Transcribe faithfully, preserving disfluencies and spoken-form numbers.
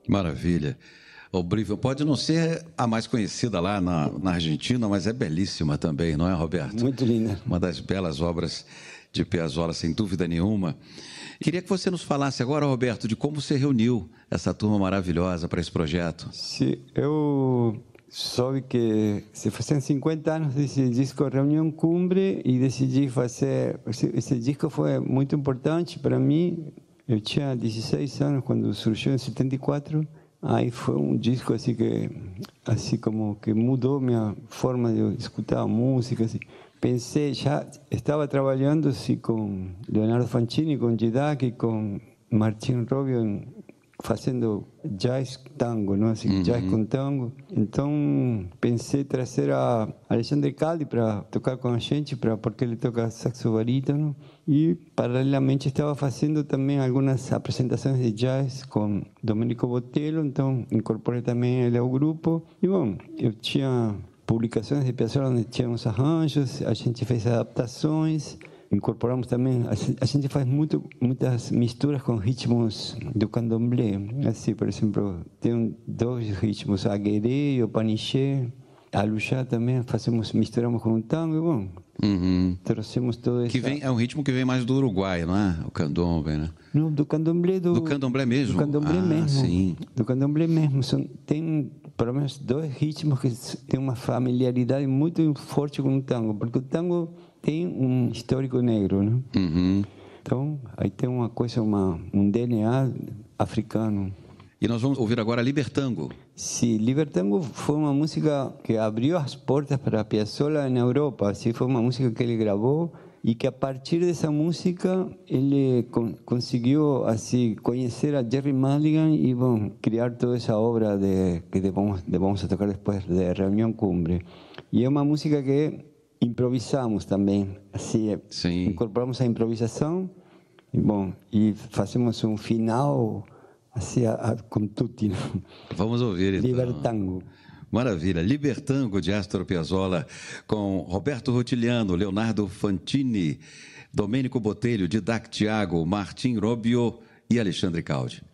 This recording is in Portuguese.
Maravilha. Oblivion pode não ser a mais conhecida lá na, na Argentina, mas é belíssima também, não é, Roberto? Muito linda. Uma das belas obras de Piazzolla, sem dúvida nenhuma. Queria que você nos falasse agora, Roberto, de como você reuniu essa turma maravilhosa para esse projeto. Sim, eu soube que se faziam cinquenta anos desse disco Reunião Cumbre e decidi fazer... Esse, esse disco foi muito importante para mim. Eu tinha dezesseis anos quando surgiu em setenta e quatro. Aí foi um disco assim que, assim como que mudou minha forma de escutar a música. Assim. Pensei, já estava trabalhando assim, com Leonardo Fancini, com Didac, com Martin Robio, fazendo jazz tango, não? Assim, uhum. Jazz com tango. Então pensei trazer a Alexandre Caldi para tocar com a gente, pra, porque ele toca saxo barítono. E paralelamente estava fazendo também algumas apresentações de jazz com Domenico Botelho, então incorporei também ele ao grupo. E bom, eu tinha publicações de Piazzolla onde tinha uns arranjos, a gente fez adaptações. Incorporamos também, a gente faz muito, muitas misturas com ritmos do candomblé. Assim, por exemplo, tem dois ritmos, a gueré e o paniché. A luxá também fazemos, misturamos com o tango e bom, uhum. Trouxemos todo isso. Que vem, é um ritmo que vem mais do Uruguai, não é? O candomblé, né? Não, do candomblé. Do, do candomblé mesmo? Do candomblé ah, mesmo. Sim. Do candomblé mesmo. São, tem pelo menos dois ritmos que têm uma familiaridade muito forte com o tango, porque o tango tem um histórico negro, né? Uhum. Então, aí tem uma coisa, uma, um D N A africano. E nós vamos ouvir agora Libertango. Sim, Libertango foi uma música que abriu as portas para Piazzolla na Europa. Assim, foi uma música que ele gravou e que a partir dessa música ele con conseguiu assim conhecer a Jerry Mulligan e bom, criar toda essa obra de, que de vamos, de vamos a tocar depois, de Reunião Cumbre. E é uma música que improvisamos também, assim, Sim. incorporamos a improvisação e, bom, e fazemos um final assim, a, a, com tutti. Vamos ouvir então. Libertango. Maravilha, Libertango de Astor Piazzolla com Roberto Rotiliano, Leonardo Fantini, Domenico Botelho, Didac Tiago, Martin Robio e Alexandre Caldi.